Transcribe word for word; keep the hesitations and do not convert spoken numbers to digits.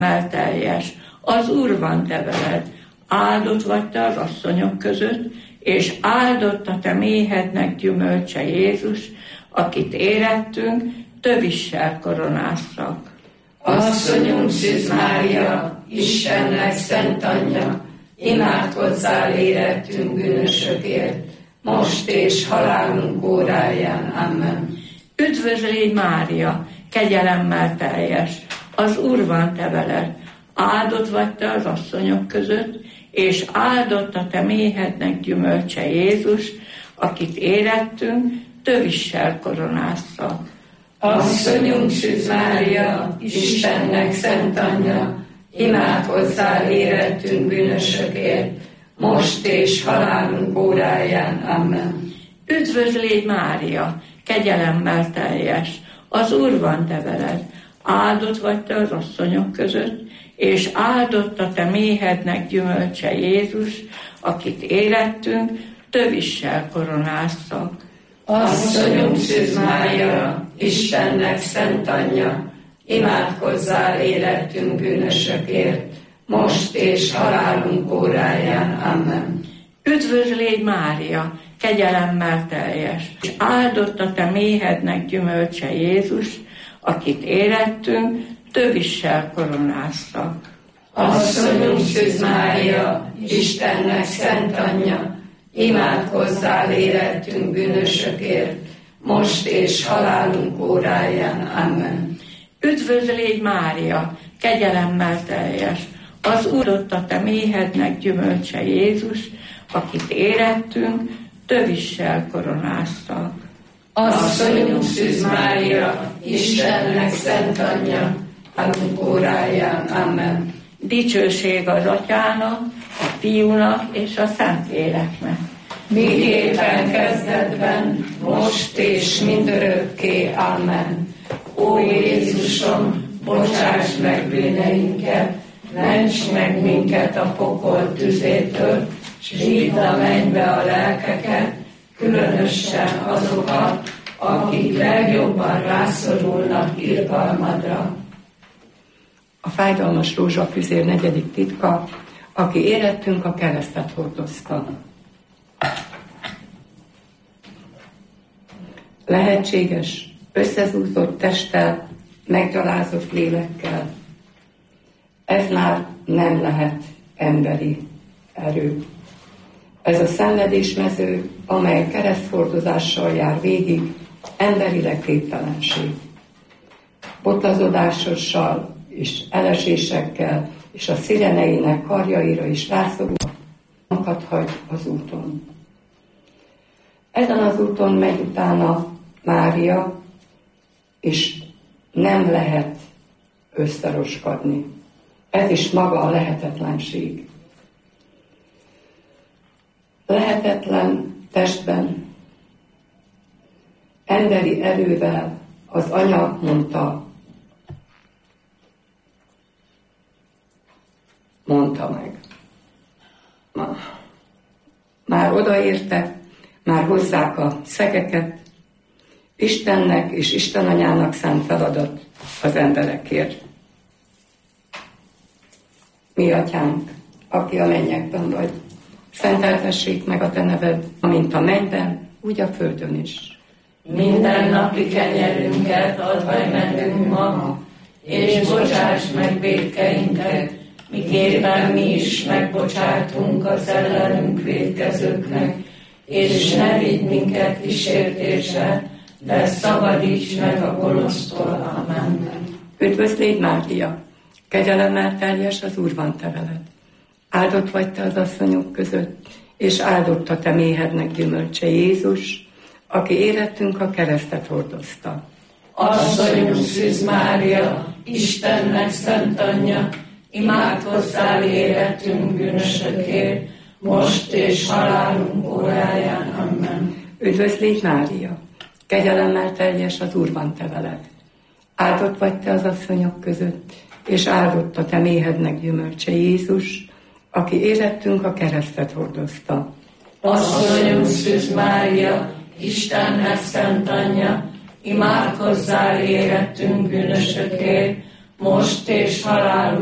teljes. Az Úr van te veled, áldott vagy te az asszonyok között, és áldott a te méhednek gyümölcse Jézus, akit érettünk, tövissel koronáztak. Asszonyunk Szűz Mária, Istennek szent anyja, imádkozzál érettünk bűnösökért, most és halálunk óráján. Amen. Üdvözl légy Mária, kegyelemmel teljes, az Úr van te veled, áldott vagy te az asszonyok között, és áldott a te méhednek gyümölcse Jézus, akit érettünk, tövissel koronáztak. Asszonyunk Szűz Mária, Istennek szent anyja, imádkozzál érettünk bűnösökért, most és halálunk óráján. Amen. Üdvözl légy Mária, kegyelemmel teljes, az Úr van te veled, áldott vagy te az asszonyok között, és áldott a te méhednek gyümölcse Jézus, akit érettünk, tövissel koronáztak. Asszonyunk Szűz Mária, Istennek szent anyja, imádkozzál érettünk bűnösökért, most és halálunk óráján. Amen. Üdvözl légy Mária, kegyelemmel teljes, és áldott a te méhednek gyümölcse Jézus, akit érettünk, tövissel koronáztak. Asszonyunk Szűz Mária, Istennek szent anyja, imádkozzál érettünk bűnösökért, most és halálunk óráján. Amen. Üdvözl légy Mária, kegyelemmel teljes, az Úr ott a te méhednek gyümölcse Jézus, akit érettünk, tövissel koronáztak. Asszonyunk Szűz Mária, Istennek szent anyja, halálunk óráján. Amen. Dicsőség az Atyának, a Fiúnak és a Szentléleknek. Miképpen kezdetben, most és mindörökké. Amen. Ó Jézusom, bocsáss meg bűneinket, ments meg minket a pokol tüzétől, s vidd a mennybe a lelkeket, különösen azokat, akik legjobban rászorulnak irgalmadra. A fájdalmas rózsafüzér negyedik titka, aki érettünk, a keresztet hordozta. Lehetséges, összezúzott testtel, meggyalázott lélekkel. Ez már nem lehet emberi erő. Ez a szenvedésmező, amely kereszthordozással jár végig, emberileg képtelenség. Botlazodásossal és elesésekkel, és a szireneinek karjaira is rászorul, magat hagy az úton. Ezen az úton megy utána Mária, és nem lehet összeroskadni. Ez is maga a lehetetlenség. Lehetetlen testben, emberi erővel az anya mondta, mondta meg. Már odaértek, már hozzák a szegeket, Istennek és Isten anyának szánt feladat az emberekért. Mi atyánk, aki a mennyekben vagy, szenteltessék meg a te neved, amint a mennyben, úgy a földön is. Minden napi kenyerünket add meg nekünk ma, és bocsáss meg vétkeinket, miképpen mi is megbocsátunk az ellenünk vétkezőknek, és ne vigy minket kísértésre, de szabadíts meg a gonosztól. Amen. Üdvözl légy Mária, kegyelemmel teljes, az Úr van te veled. Áldott vagy te az asszonyok között, és áldott a te méhednek gyümölcse Jézus, aki érettünk, a keresztet hordozta. Asszonyunk Szűz Mária, Istennek szent anyja, imádkozzál érettünk bűnösökért, most és halálunk óráján. Amen. Üdvözl légy Mária, kegyelemmel teljes, az Úr van te veled. Áldott vagy te az asszonyok között, és áldott a te méhednek gyümölcse Jézus, aki érettünk, a keresztet hordozta. Asszonyunk Szűz Mária, Istennek szent anyja, imádkozzál érettünk bűnösökért, most és halálunk